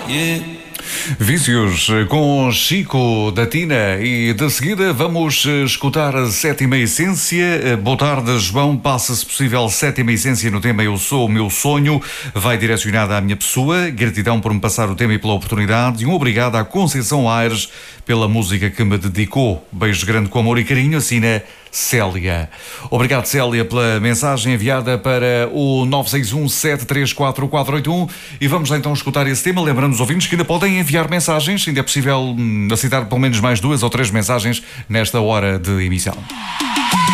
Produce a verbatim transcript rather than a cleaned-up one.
Yeah. Vícios com Chico da Tina e de seguida vamos escutar a Sétima Essência. Boa tarde, João. Passa, se possível, Sétima Essência no tema Eu Sou o Meu Sonho. Vai direcionada à minha pessoa. Gratidão por me passar o tema e pela oportunidade. E um obrigado à Conceição Aires pela música que me dedicou. Beijo grande com amor e carinho. Assina Célia. Obrigado, Célia, pela mensagem enviada para o nove seis um, sete três quatro, quatro oito um e vamos lá então escutar esse tema. Lembrando os ouvintes que ainda podem enviar mensagens, ainda é possível hum, aceitar pelo menos mais duas ou três mensagens nesta hora de emissão.